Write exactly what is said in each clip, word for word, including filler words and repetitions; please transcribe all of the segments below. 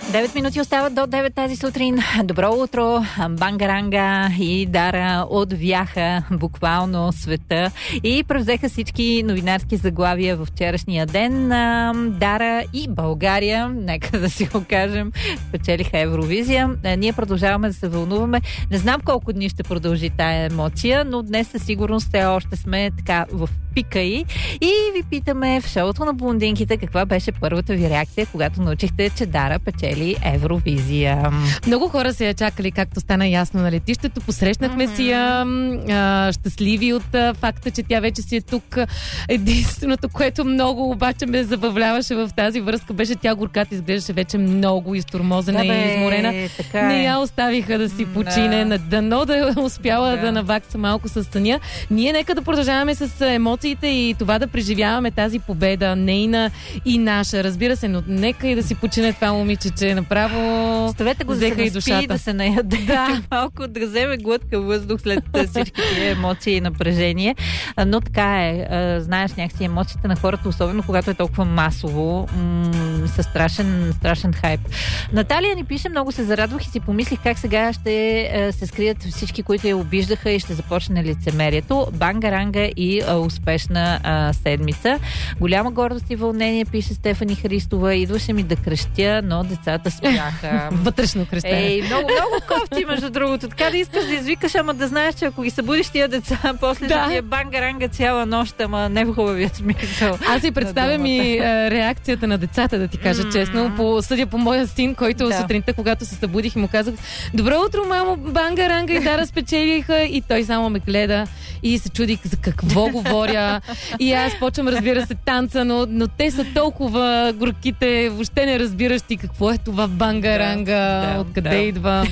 девет минути остават до девет тази сутрин. Добро утро, Бангаранга и Дара отвяха буквално света и превзеха всички новинарски заглавия в вчерашния ден. Дара и България, нека да си го кажем, печелиха Евровизия. Ние продължаваме да се вълнуваме. Не знам колко дни ще продължи тая емоция, но днес със сигурност все още сме така в пика й. И ви питаме в шоуто на блондинките каква беше първата ви реакция, когато научихте, че Дара печели Евровизия. Много хора се я чакали, както стана ясно на летището. Посрещнахме mm-hmm. си я а, щастливи от а, факта, че тя вече си е тук. Единственото, което много обаче ме забавляваше в тази връзка, беше тя горката изглеждаше вече много изтормозена да, и изморена. Не я оставиха да си почине. Да. Дано да е успяла да, да навакса малко с съня. Ние нека да продължаваме с емоциите и това да преживяваме тази победа, нейна и наша. Разбира се, но нека и да си почине това момиче, че направо ставете го взеха да и душата. И да се наяде да. малко, да вземе глътка въздух след всички тия емоции и напрежение. Но така е. Знаеш, някакси емоциите на хората, особено когато е толкова масово, м- са страшен, страшен хайп. Наталия ни пише, много се зарадвах и си помислих как сега ще се скрият всички, които я обиждаха и ще започне лицемерието. Бангаранга и а, успешна а, седмица. Голяма гордост и вълнение, пише Стефани Христова. Идваше ми да крещя, но децата спряха. Вътрешно крещене. Ей, много, много кофти, между другото. Така да искаш да извикаш, ама да знаеш, че ако ги събудиш тия деца, после да ти е бангаранга цяла нощ, ама не в хубавия смисъл. Аз си представям и а, реакцията на децата, да ти кажа mm-hmm. честно. По, съдя по моя син, който да. сутринта, когато се събудих и му казах: добро утро, мамо, Бангаранга и Дара спечелиха, и той само ме гледа и се чуди за какво говоря. И аз почвам, разбира се, танца, но, но те са толкова горките, въобще не разбираш ти какво е това Бангаранга, да, да, откъде да. идва.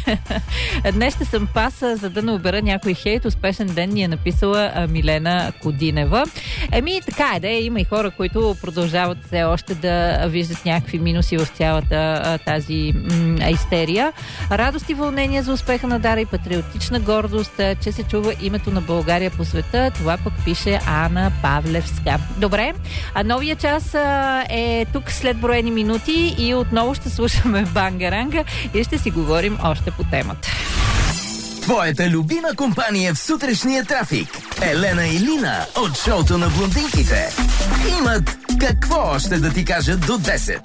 Днес ще съм паса, за да не обера някой хейт. Успешен ден ни е написала а, Милена Кодинева. Еми, така е, да, има и хора, които продължават все още да виждат някакви минуси в цялата а, тази м- истерия. Радост и вълнение за успеха на Дара и патриотична гордост, а, че се чува името на България по света. Това пък пише Ана Павлевска. Добре, а новия час а, е тук след броени минути и отново ще слушаме Бангаранга и ще си говорим още по темата. Твоята любима компания в сутрешния трафик. Елена и Лина от шоуто на блондинките имат какво още да ти кажат до десет.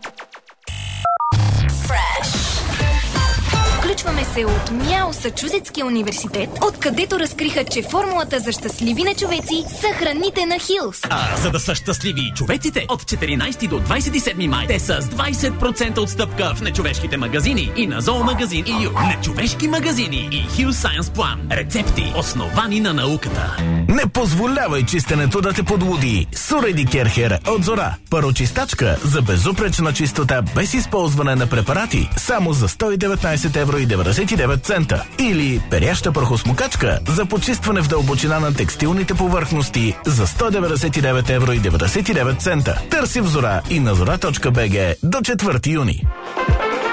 Включваме се от МЯО Сачузетския университет, откъдето разкриха, че формулата за щастливи нечовеци са храните на Хилс. А за да са щастливи човеците, от четиринайсети до двайсет и седми май те са с двайсет процента отстъпка в нечовешките магазини и на зоомагазин и ю. Нечовешки магазини и Хилс Сайенс План. Рецепти, основани на науката. Не позволявай чистенето да те подлуди. Суреди Керхер от Зора. Парочистачка за безупречна чистота без използване на препарати само за сто и деветнайсет евро и деветдесет и девет цента. Или перяща прахосмокачка за почистване в дълбочина на текстилните повърхности за сто деветдесет и девет евро и деветдесет и девет цента. Търси в Зора и на зора точка би джи до четвърти юни.